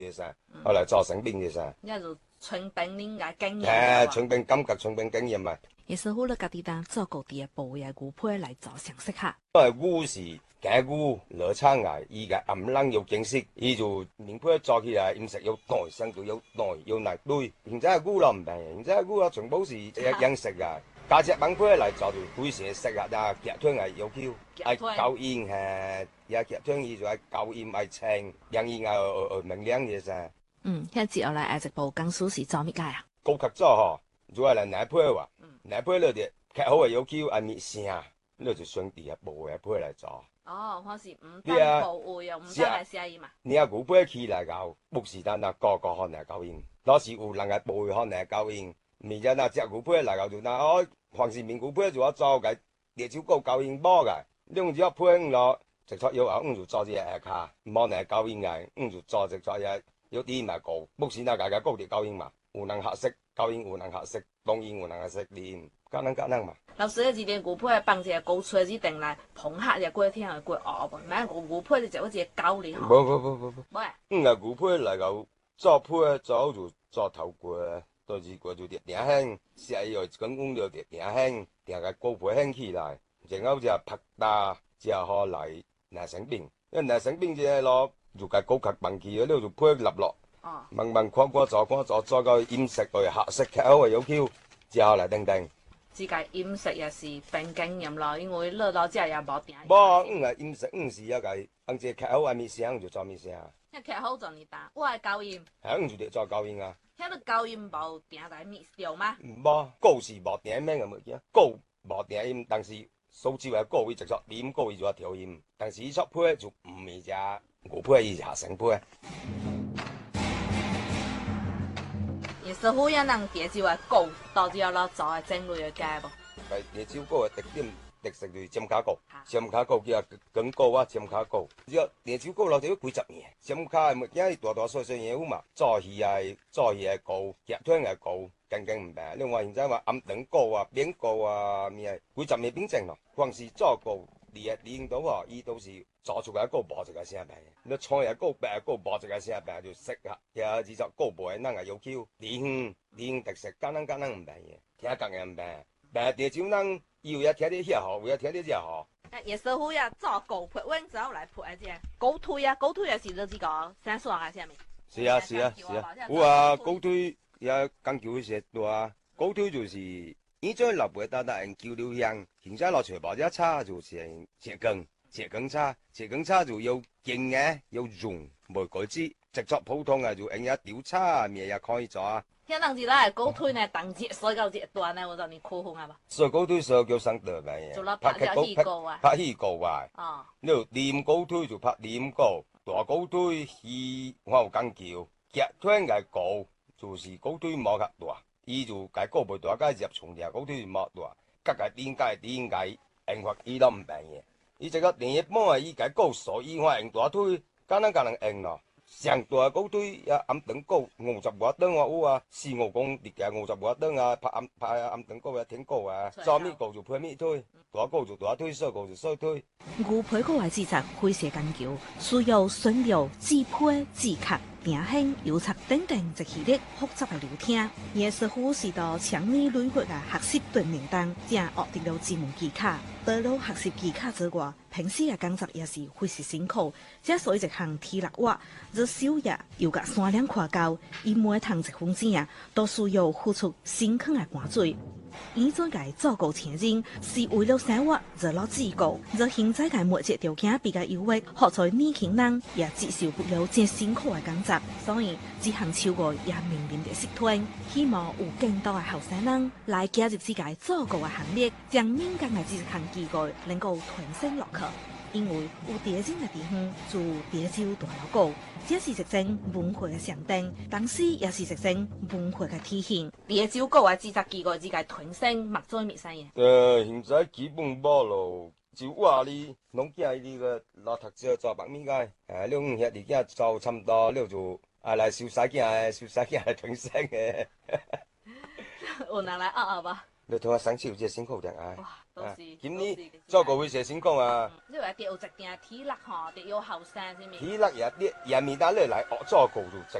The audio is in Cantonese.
嘅噻，後來做成兵嘅噻。 那就村兵恁個經驗。 村兵感覺村兵經驗咪。 也是好了，家己當做個啲部嘅牛皮來做常識下。 因為牛是假牛落倉嚟，伊個暗冷有景色，伊就面皮做起來，飲食有耐，身度有耐，有耐堆。現在牛咯唔平，現在牛全部是養食啊。加隻猛皮嚟做就會成食啊，但係夾湯係有 Q， 係夠煙係，也夾湯伊就係夠煙係青，養煙係明亮嘅噻。 現接落嚟直播講數是做咩解啊？ 高級做嗬，主要係奶皮話，奶皮嗰啲夾好係有 Q 係滅聲，呢就上地下部嘅皮嚟做。 哦，我是唔單部位又唔單係寫意嘛。 你阿牛皮起來搞，不是單那個可能夠用，那是有人嘅部位可能夠用，而家那隻牛皮嚟搞就那哦。凡是面股皮就我做嘅，地少高夠用波嘅，用隻皮落直接要話就做隻下卡，冇能夠用嘅，就做直接嘢有啲咪高，目前那個高啲夠用嘛，有能合適夠用，有能合適，當然有能合適練，簡單嘛。老師嘅字典牛皮係放隻高出指定來捧下隻過天係過學噃，買牛皮就好似膠嚟。 冇。 冇啊。 牛皮嚟搞做皮做就做頭過。到時過就跌輕，石又咁工就跌輕，定個高皮輕起來，然後就拍打，之後可嚟拿成兵，因為拿成兵就係攞就個高級棒器，呢就配立落，慢慢跨做，再個飲食去合適嘅好有 Q， 之後嚟定。 自家飲食也是並經驗咯，因為落到之後也冇定。 冇，飲食是一個，按隻劇好係咪聲就做咪聲。 一劇好就你打，我係教驗。 係，就得做教驗啊。 聽到教驗冇定在咪掉嗎？ 冇，高是冇定咩嘅物件，高冇定音，但是數字係高位直作，點高位就調音，但是依出配就唔係只牛配，伊是下成配。 也是好有人地招係高，到時候攞做係正路嘅價噃。 係地招高嘅特點。特色就是尖卡高，尖卡高叫更高啊！尖卡高，只要地招高落就要幾十年。尖卡係物件大大細細嘢好嘛，做戲係高，夾湯係高，更唔平。你話現在話暗等高啊、邊高啊，咩幾十年變正咯。光是做高，練到啊，伊都是做出來高保值嘅聲平。你創又高，白高保值嘅聲平就適合。又只做高保係能係有 Q， 練特色簡單唔平嘢，聽更係唔平。但地招能。要一聽啲嘢好，要聽啲嘢好。 也是好呀，做高配，揾之後來配一隻高推啊，高推也是呢個生爽啊，下面。 是啊，有啊，高推也講究一些多啊。高推就是呢張立背單單叫了香，現在落廚房一叉就成桔梗叉就有勁嘅，有dùng，冇改之，直作普通嘅就用一吊叉，咩也可以做啊。 聽人知啦，高推呢，當節所夠節段呢，我就你酷紅啊嘛。 所以高推所叫生得咩？ 做啦拍戲高啊。 拍戲高啊。 哦。 你練高推就拍練高，大高推戲我有講究，夾推嘅高就是高推冇咁大，伊就解高唔大，解入重嘅高推冇大，格解點解用法伊都唔平嘅。伊這個第一般係伊解高，所以我用大推簡單用咯。上大高推也暗等高，50瓦燈啊有啊，450公跌嘅50瓦燈啊，拍暗等高啊，挺高啊，做咩高就配咩推，大高就大推，小高就小推。 牛皮個製作非常講究，需要選料、製皮、製殼、定輕、油漆等等一系列複雜嘅流程。也是虎是到強力累活嘅學習鍛鍊當，正學得了專門技巧。除了學習技巧之外，平時嘅工作也是非常辛苦。這屬於一項體力活，做手藝又甲山嶺跨高，伊每趟一分錢都需要付出辛苦嘅汗水。伊做嘅做高前人是為了生活而落自高，而現在嘅每隻條件比較優越，學在年輕人也接受不了這辛苦嘅工作，所以這項超過也明年嘅失推。希望有更多嘅後生人來加入自己做高嘅行列，將民間嘅這項機會能夠傳承落去。因為有地精嘅地方就地招大老高，這是一種文化嘅象徵，同時也是一種文化嘅體現。地招高嘅製作機會，自己傳承莫做咩生意。 現在基本冇咯，就話你農家呢個老頭子做白米嘅，你五日而家做差唔多，你就嚟小細件嚟傳承嘅。 有人來學學吧。 你同我生氣有隻辛苦點啊！ 哇，都是。 今年做個會社辛苦啊！ 你話啲有一定體力吼，啲有後生先面。 體力也面單你來做個就